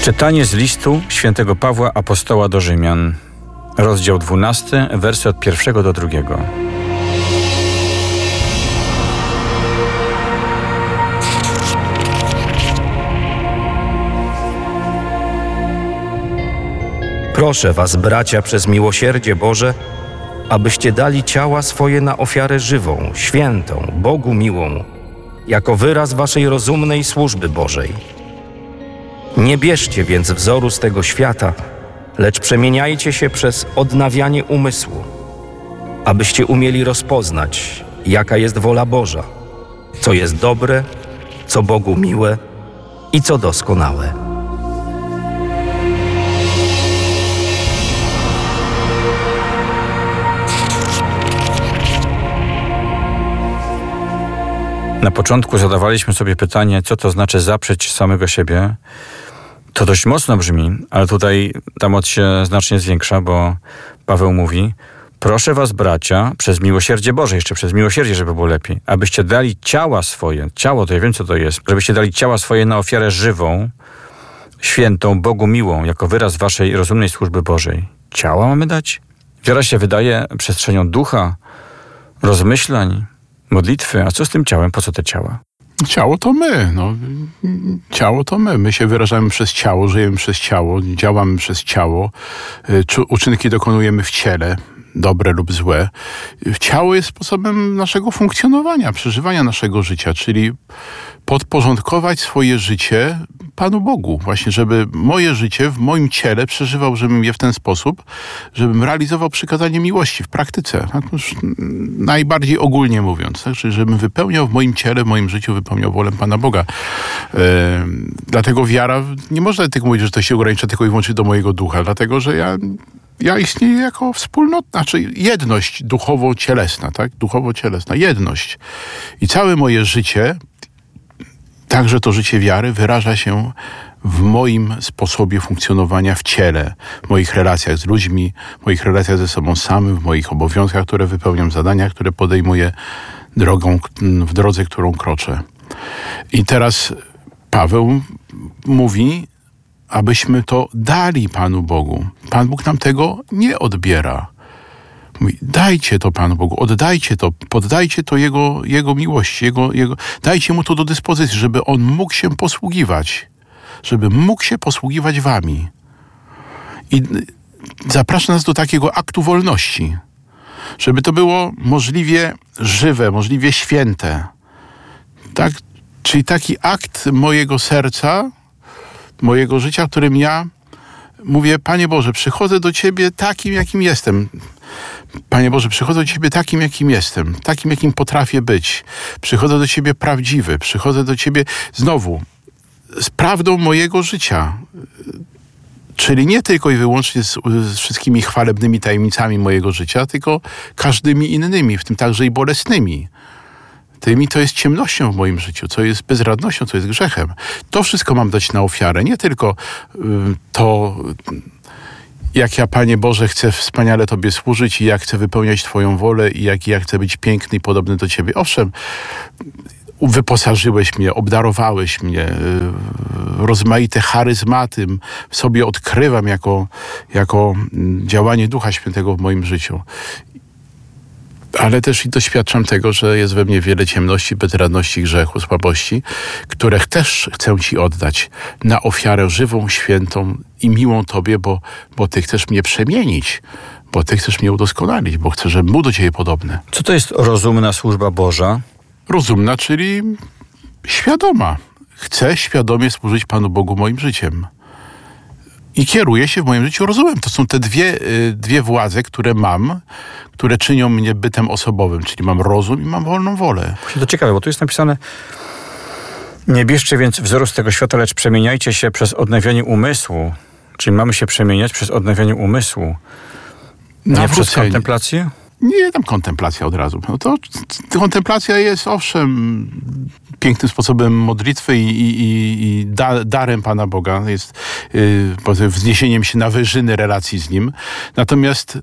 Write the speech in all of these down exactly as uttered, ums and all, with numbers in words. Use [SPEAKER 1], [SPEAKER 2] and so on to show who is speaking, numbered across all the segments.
[SPEAKER 1] Czytanie z listu świętego Pawła Apostoła do Rzymian, rozdział dwunasty, wersy od pierwszego do drugiego.
[SPEAKER 2] Proszę was, bracia, przez miłosierdzie Boże, abyście dali ciała swoje na ofiarę żywą, świętą, Bogu miłą, jako wyraz waszej rozumnej służby Bożej. Nie bierzcie więc wzoru z tego świata, lecz przemieniajcie się przez odnawianie umysłu, abyście umieli rozpoznać, jaka jest wola Boża, co jest dobre, co Bogu miłe i co doskonałe.
[SPEAKER 1] Na początku zadawaliśmy sobie pytanie, co to znaczy zaprzeć samego siebie. To dość mocno brzmi, ale tutaj ta moc się znacznie zwiększa, bo Paweł mówi: proszę was, bracia, przez miłosierdzie Boże, jeszcze przez miłosierdzie, żeby było lepiej, abyście dali ciała swoje, ciało to ja wiem, co to jest, żebyście dali ciała swoje na ofiarę żywą, świętą, Bogu miłą, jako wyraz waszej rozumnej służby Bożej. Ciała mamy dać? Wiara się wydaje przestrzenią ducha, rozmyślań, modlitwy. A co z tym ciałem? Po co te ciała?
[SPEAKER 3] Ciało to my. No. Ciało to my. My się wyrażamy przez ciało, żyjemy przez ciało, działamy przez ciało. Uczynki dokonujemy w ciele, dobre lub złe. Ciało jest sposobem naszego funkcjonowania, przeżywania naszego życia, czyli podporządkować swoje życie Panu Bogu. Właśnie, żeby moje życie w moim ciele przeżywał, żebym je w ten sposób, żebym realizował przykazanie miłości w praktyce. Tak? Już najbardziej ogólnie mówiąc. Tak? Czyli żebym wypełniał w moim ciele, w moim życiu wypełniał wolę Pana Boga. E, dlatego wiara, nie można tylko mówić, że to się ogranicza tylko i wyłącznie do mojego ducha, dlatego, że ja Ja istnieję jako wspólnota, znaczy jedność duchowo-cielesna, tak? Duchowo-cielesna, jedność. I całe moje życie, także to życie wiary, wyraża się w moim sposobie funkcjonowania w ciele, w moich relacjach z ludźmi, w moich relacjach ze sobą samym, w moich obowiązkach, które wypełniam, zadaniach, które podejmuję drogą, w drodze, którą kroczę. I teraz Paweł mówi, abyśmy to dali Panu Bogu. Pan Bóg nam tego nie odbiera. Mówi, dajcie to Panu Bogu, oddajcie to, poddajcie to Jego, Jego miłości, Jego, Jego, dajcie Mu to do dyspozycji, żeby On mógł się posługiwać, żeby mógł się posługiwać wami. I zaprasza nas do takiego aktu wolności, żeby to było możliwie żywe, możliwie święte. Tak? Czyli taki akt mojego serca, mojego życia, w którym ja mówię: Panie Boże, przychodzę do Ciebie takim, jakim jestem. Panie Boże, przychodzę do Ciebie takim, jakim jestem. Takim, jakim potrafię być. Przychodzę do Ciebie prawdziwy. Przychodzę do Ciebie znowu z prawdą mojego życia. Czyli nie tylko i wyłącznie z, z wszystkimi chwalebnymi tajemnicami mojego życia, tylko każdymi innymi, w tym także i bolesnymi. Tymi, co jest ciemnością w moim życiu, co jest bezradnością, co jest grzechem. To wszystko mam dać na ofiarę. Nie tylko y, to, jak ja, Panie Boże, chcę wspaniale Tobie służyć i jak chcę wypełniać Twoją wolę i jak ja chcę być piękny i podobny do Ciebie. Owszem, wyposażyłeś mnie, obdarowałeś mnie, y, rozmaite charyzmaty w sobie odkrywam jako, jako działanie Ducha Świętego w moim życiu. Ale też i doświadczam tego, że jest we mnie wiele ciemności, bezradności, grzechu, słabości, które też chcę Ci oddać na ofiarę żywą, świętą i miłą Tobie, bo, bo Ty chcesz mnie przemienić, bo Ty chcesz mnie udoskonalić, bo chcesz, żebym był do Ciebie podobny.
[SPEAKER 1] Co to jest rozumna służba Boża?
[SPEAKER 3] Rozumna, czyli świadoma. Chcę świadomie służyć Panu Bogu moim życiem. I kieruję się w moim życiu rozumem. To są te dwie, dwie władze, które mam, które czynią mnie bytem osobowym, czyli mam rozum i mam wolną wolę.
[SPEAKER 1] To ciekawe, bo tu jest napisane: nie bierzcie więc wzoru z tego świata, lecz przemieniajcie się przez odnawianie umysłu. Czyli mamy się przemieniać przez odnawianie umysłu. Nie przez kontemplację?
[SPEAKER 3] Nie, tam kontemplacja od razu. No to kontemplacja jest owszem pięknym sposobem modlitwy i, i, i da, darem Pana Boga. Jest yy, wzniesieniem się na wyżyny relacji z Nim. Natomiast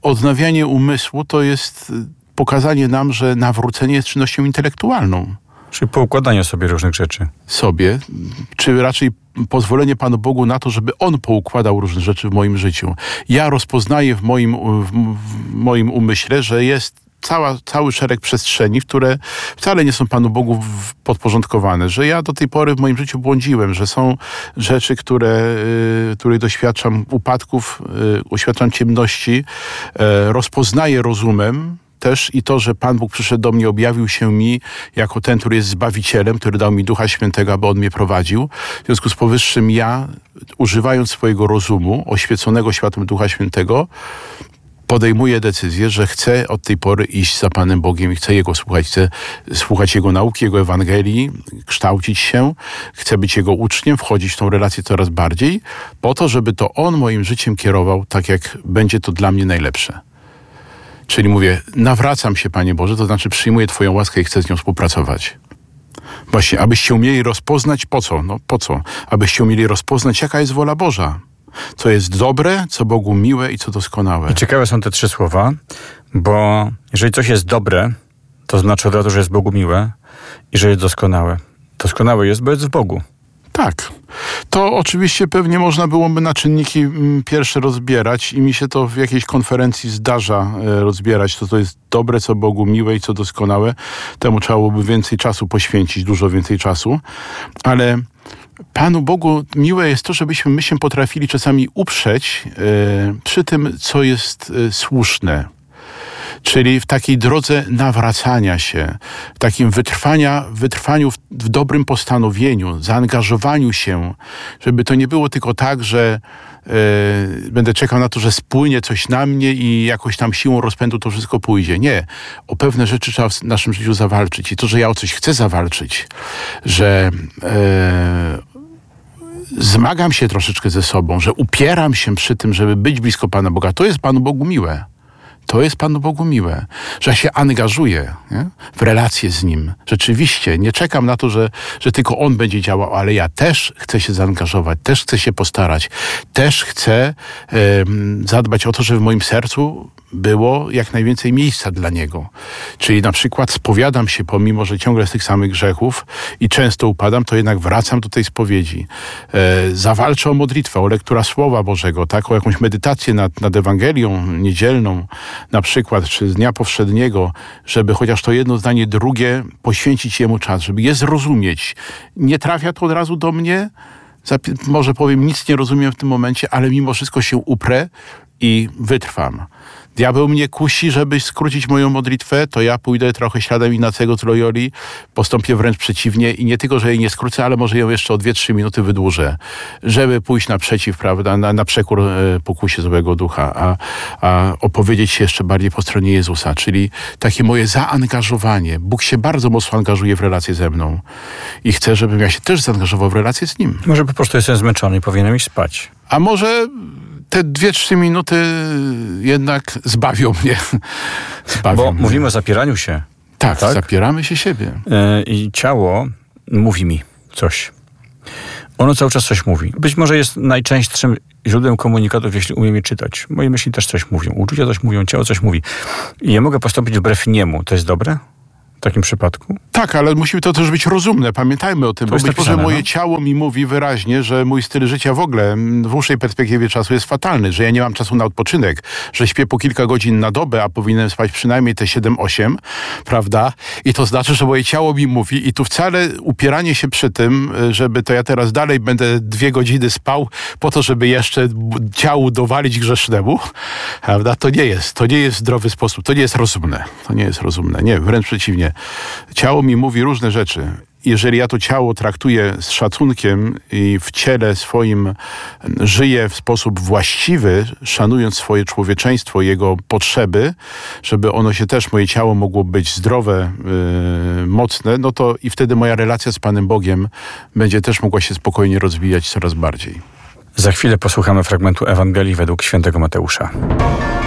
[SPEAKER 3] odnawianie umysłu to jest pokazanie nam, że nawrócenie jest czynnością intelektualną.
[SPEAKER 1] Czyli poukładanie sobie różnych rzeczy.
[SPEAKER 3] Sobie, czy raczej pozwolenie Panu Bogu na to, żeby On poukładał różne rzeczy w moim życiu. Ja rozpoznaję w moim, w, w moim umyśle, że jest Cała, cały szereg przestrzeni, które wcale nie są Panu Bogu w- podporządkowane, że ja do tej pory w moim życiu błądziłem, że są rzeczy, które, y, których doświadczam upadków, y, doświadczam ciemności, y, rozpoznaję rozumem też i to, że Pan Bóg przyszedł do mnie, objawił się mi jako ten, który jest Zbawicielem, który dał mi Ducha Świętego, aby On mnie prowadził. W związku z powyższym ja, używając swojego rozumu, oświeconego światłem Ducha Świętego, podejmuję decyzję, że chcę od tej pory iść za Panem Bogiem i chcę Jego słuchać, chcę słuchać Jego nauki, Jego Ewangelii, kształcić się, chcę być Jego uczniem, wchodzić w tą relację coraz bardziej, po to, żeby to On moim życiem kierował tak, jak będzie to dla mnie najlepsze. Czyli mówię, nawracam się, Panie Boże, to znaczy przyjmuję Twoją łaskę i chcę z nią współpracować. Właśnie, abyście umieli rozpoznać, po co? No po co? Abyście umieli rozpoznać, jaka jest wola Boża. Co jest dobre, co Bogu miłe i co doskonałe.
[SPEAKER 1] I ciekawe są te trzy słowa, bo jeżeli coś jest dobre, to znaczy od razu, że jest Bogu miłe i że jest doskonałe. Doskonałe jest, bo jest w Bogu.
[SPEAKER 3] Tak. To oczywiście pewnie można byłoby na czynniki mm, pierwsze rozbierać i mi się to w jakiejś konferencji zdarza e, rozbierać, to to jest dobre, co Bogu miłe i co doskonałe. Temu trzeba byłoby więcej czasu poświęcić, dużo więcej czasu, ale Panu Bogu miłe jest to, żebyśmy my się potrafili czasami uprzeć e, przy tym, co jest e, słuszne. Czyli w takiej drodze nawracania się, w takim wytrwania, wytrwaniu w, w dobrym postanowieniu, zaangażowaniu się, żeby to nie było tylko tak, że e, będę czekał na to, że spłynie coś na mnie i jakoś tam siłą rozpędu to wszystko pójdzie. Nie. O pewne rzeczy trzeba w naszym życiu zawalczyć. I to, że ja o coś chcę zawalczyć, że e, zmagam się troszeczkę ze sobą, że upieram się przy tym, żeby być blisko Pana Boga, to jest Panu Bogu miłe. To jest Panu Bogu miłe, że ja się angażuję, nie? W relacje z Nim. Rzeczywiście, nie czekam na to, że, że tylko On będzie działał, ale ja też chcę się zaangażować, też chcę się postarać, też chcę e, zadbać o to, żeby w moim sercu było jak najwięcej miejsca dla Niego. Czyli na przykład spowiadam się, pomimo że ciągle z tych samych grzechów i często upadam, to jednak wracam do tej spowiedzi. E, zawalczę o modlitwę, o lektura Słowa Bożego, tak, o jakąś medytację nad, nad Ewangelią niedzielną, na przykład, czy z dnia powszedniego, żeby chociaż to jedno zdanie, drugie poświęcić Jemu czas, żeby je zrozumieć. Nie trafia to od razu do mnie, Zapi- może powiem, nic nie rozumiem w tym momencie, ale mimo wszystko się uprę i wytrwam. Diabeł mnie kusi, żeby skrócić moją modlitwę, to ja pójdę trochę śladem Inacego z Loyoli, postąpię wręcz przeciwnie i nie tylko, że jej nie skrócę, ale może ją jeszcze o dwie trzy minuty wydłużę, żeby pójść naprzeciw, prawda, na, na przekór e, pokusie złego ducha, a, a opowiedzieć się jeszcze bardziej po stronie Jezusa, czyli takie moje zaangażowanie. Bóg się bardzo mocno angażuje w relacje ze mną i chce, żebym ja się też zaangażował w relacje z Nim.
[SPEAKER 1] Może po prostu jestem zmęczony i powinienem iść spać.
[SPEAKER 3] A może te dwie, trzy minuty jednak zbawią mnie. Zbawią
[SPEAKER 1] Bo
[SPEAKER 3] mnie.
[SPEAKER 1] mówimy o zapieraniu się.
[SPEAKER 3] Tak,
[SPEAKER 1] tak?
[SPEAKER 3] zapieramy się siebie.
[SPEAKER 1] Yy, I ciało mówi mi coś. Ono cały czas coś mówi. Być może jest najczęstszym źródłem komunikatów, jeśli umiem je czytać. Moje myśli też coś mówią. Uczucia coś mówią, ciało coś mówi. I ja mogę postąpić wbrew niemu. To jest dobre? W takim przypadku?
[SPEAKER 3] Tak, ale musi to też być rozumne. Pamiętajmy o tym,
[SPEAKER 1] To
[SPEAKER 3] bo
[SPEAKER 1] jest
[SPEAKER 3] być może
[SPEAKER 1] napisane,
[SPEAKER 3] moje
[SPEAKER 1] no.
[SPEAKER 3] ciało mi mówi wyraźnie, że mój styl życia w ogóle m, w dłuższej perspektywie czasu jest fatalny, że ja nie mam czasu na odpoczynek, że śpię po kilka godzin na dobę, a powinienem spać przynajmniej te siedem osiem, prawda? I to znaczy, że moje ciało mi mówi i tu wcale upieranie się przy tym, żeby to ja teraz dalej będę dwie godziny spał po to, żeby jeszcze ciału dowalić grzesznemu, prawda? To nie jest, to nie jest zdrowy sposób, to nie jest rozumne. To nie jest rozumne. Nie, wręcz przeciwnie. Ciało mi mówi różne rzeczy. Jeżeli ja to ciało traktuję z szacunkiem i w ciele swoim żyję w sposób właściwy, szanując swoje człowieczeństwo, jego potrzeby, żeby ono się też, moje ciało mogło być zdrowe, yy, mocne, no to i wtedy moja relacja z Panem Bogiem będzie też mogła się spokojnie rozwijać coraz bardziej.
[SPEAKER 1] Za chwilę posłuchamy fragmentu Ewangelii według świętego Mateusza.